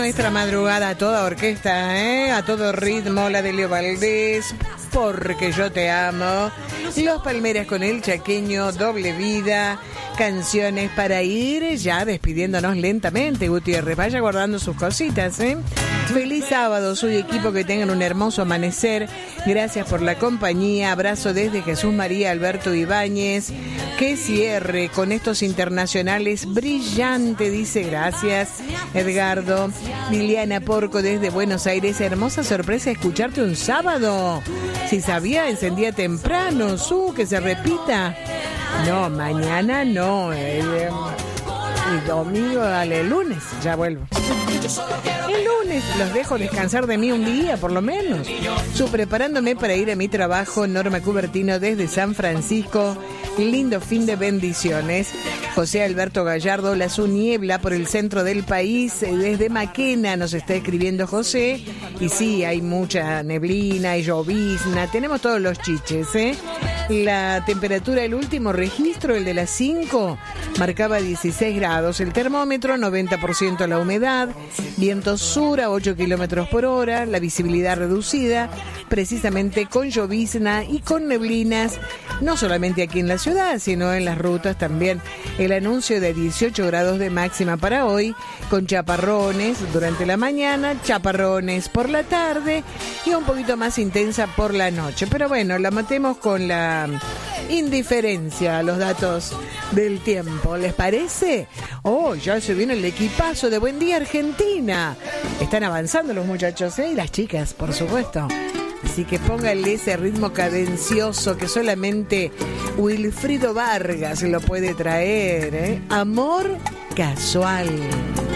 Nuestra madrugada a toda orquesta, a todo ritmo, la de Leo Valdés, Porque yo te amo, Los Palmeras con el Chaqueño, Doble Vida, canciones para ir ya despidiéndonos lentamente. Gutiérrez, vaya guardando sus cositas, Feliz sábado, soy equipo, que tengan un hermoso amanecer. Gracias por la compañía. Abrazo desde Jesús María Alberto Ibáñez. Que cierre con estos internacionales brillante, dice. Gracias, Edgardo. Liliana Porco desde Buenos Aires. Hermosa sorpresa escucharte un sábado. Si sabía, encendía temprano. Que se repita. No, mañana no. El domingo, dale, el lunes ya vuelvo. El lunes los dejo descansar de mí un día, por lo menos. Preparándome para ir a mi trabajo. Norma Cubertino desde San Francisco. Lindo fin de bendiciones. José Alberto Gallardo, la su niebla por el centro del país. Desde Maquena nos está escribiendo José. Y sí, hay mucha neblina y llovizna. Tenemos todos los chiches, La temperatura, el último registro, el de las 5, marcaba 16 grados. El termómetro, 90% la humedad. Viento sur a 8 kilómetros por hora. La visibilidad reducida, precisamente con llovizna y con neblinas. No solamente aquí en la ciudad, sino en las rutas también. El anuncio de 18 grados de máxima para hoy, con chaparrones durante la mañana, chaparrones por la tarde y un poquito más intensa por la noche. Pero bueno, la matemos con la indiferencia a los datos del tiempo. ¿Les parece? Ya se viene el equipazo de Buen Día Argentina. Están avanzando los muchachos, y las chicas, por supuesto. Así que pónganle ese ritmo cadencioso que solamente Wilfrido Vargas lo puede traer, Amor casual.